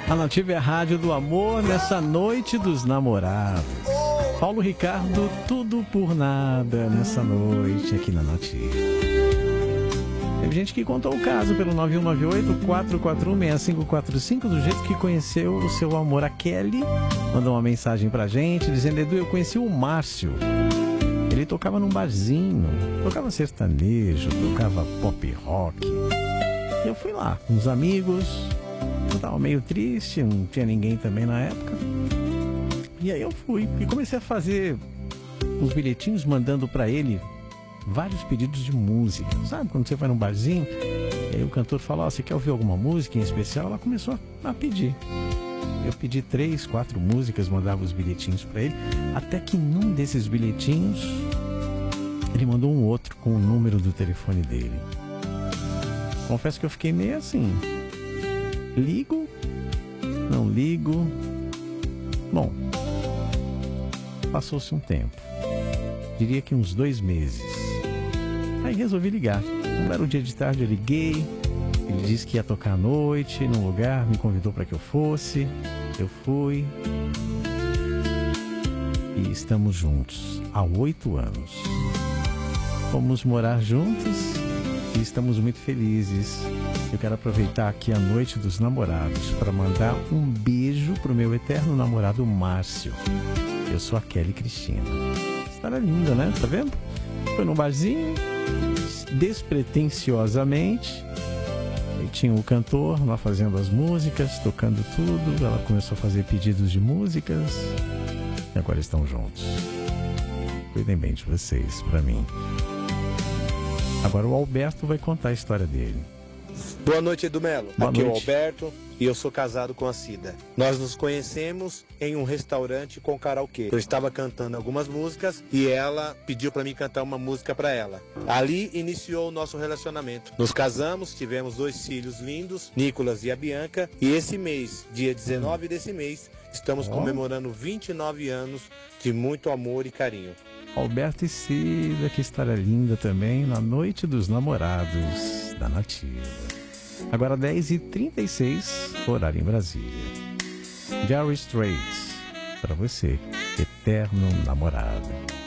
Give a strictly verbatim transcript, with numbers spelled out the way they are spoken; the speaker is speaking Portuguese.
A Nativa é a rádio do amor nessa noite dos namorados. Paulo Ricardo, tudo por nada nessa noite aqui na Nativa. Teve gente que contou o caso pelo nove um nove oito, quatro quatro um, seis cinco quatro cinco, do jeito que conheceu o seu amor. A Kelly mandou uma mensagem pra gente dizendo: Edu, eu conheci o Márcio. Ele tocava num barzinho, tocava sertanejo, tocava pop rock. E eu fui lá com os amigos. Eu tava meio triste, não tinha ninguém também na época. E aí eu fui e comecei a fazer os bilhetinhos, mandando pra ele vários pedidos de música. Sabe quando você vai num barzinho e aí o cantor fala: ó, você quer ouvir alguma música em especial? Ela começou a pedir. Eu pedi três, quatro músicas, mandava os bilhetinhos pra ele, até que num desses bilhetinhos ele mandou um outro com o número do telefone dele. Confesso que eu fiquei meio assim, ligo, não ligo. Bom, passou-se um tempo, diria que uns dois meses. Aí resolvi ligar. Um belo dia de tarde eu liguei. Ele disse que ia tocar à noite num lugar, me convidou para que eu fosse. Eu fui. E estamos juntos há oito anos. Fomos morar juntos e estamos muito felizes. Eu quero aproveitar aqui a noite dos namorados para mandar um beijo pro meu eterno namorado Márcio. Eu sou a Kelly Cristina. História linda, né? Tá vendo? Foi num barzinho, despretensiosamente. E tinha o cantor lá fazendo as músicas, tocando tudo. Ela começou a fazer pedidos de músicas. E agora estão juntos. Cuidem bem de vocês, pra mim. Agora o Alberto vai contar a história dele. Boa noite, Edu Melo. Boa Aqui noite. é o Alberto e eu sou casado com a Cida. Nós nos conhecemos em um restaurante com karaokê. Eu estava cantando algumas músicas e ela pediu para mim cantar uma música para ela. Ali iniciou o nosso relacionamento. Nos casamos, tivemos dois filhos lindos, Nicolas e a Bianca. E esse mês, dia dezenove desse mês, estamos Oh. comemorando vinte e nove anos de muito amor e carinho. Alberto e Cida, que história linda também, na noite dos namorados da Nativa. Agora dez e trinta e seis, horário em Brasília. Dire Straits, pra você, eterno namorado.